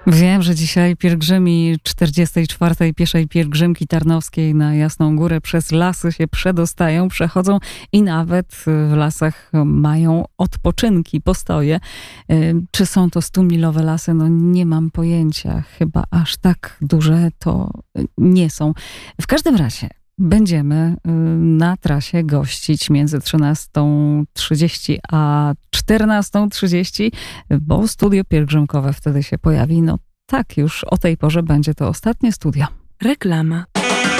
Wiem, że dzisiaj pielgrzymi 44. Pieszej Pielgrzymki Tarnowskiej na Jasną Górę przez lasy się przedostają, przechodzą i nawet w lasach mają odpoczynki, postoje. Czy są to 100-milowe lasy? No nie mam pojęcia. Chyba aż tak duże to nie są. W każdym razie będziemy na trasie gościć między 13:30 a 14:30, bo studio pielgrzymkowe wtedy się pojawi. No tak, już o tej porze będzie to ostatnie studio. Reklama.